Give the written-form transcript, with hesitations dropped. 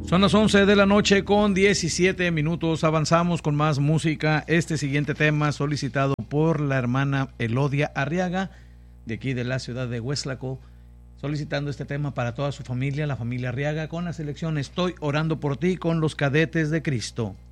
Son las 11 de la noche con 17 minutos. Avanzamos con más música. Este siguiente tema solicitado por la hermana Elodia Arriaga, de aquí de la ciudad de Hueslaco, solicitando este tema para toda su familia, la familia Arriaga, con la selección Estoy orando por ti con los Cadetes de Cristo.